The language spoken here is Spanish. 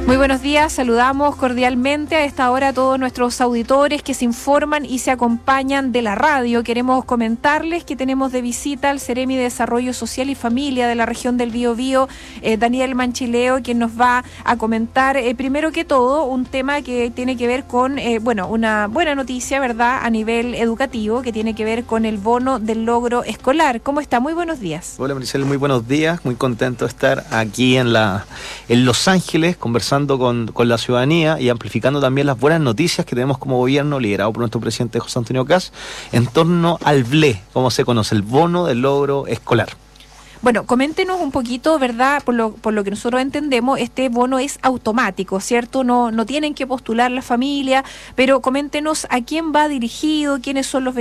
Muy buenos días, saludamos cordialmente a esta hora a todos nuestros auditores que se informan y se acompañan de la radio. Queremos comentarles que tenemos de visita al Seremi de Desarrollo Social y Familia de la región del Biobío, Daniel Manchileo, quien nos va a comentar, primero que todo, un tema que tiene que ver con, una buena noticia, ¿verdad?, a nivel educativo, que tiene que ver con el bono del logro escolar. ¿Cómo está? Muy buenos días. Hola Maricel, muy buenos días, muy contento de estar aquí en Los Ángeles conversando con la ciudadanía y amplificando también las buenas noticias que tenemos como gobierno liderado por nuestro presidente José Antonio Kast en torno al BLE, como se conoce, el bono del logro escolar. Bueno, coméntenos un poquito, ¿verdad? Por lo que nosotros entendemos, este bono es automático, ¿cierto? No tienen que postular la familia, pero coméntenos a quién va dirigido, quiénes son los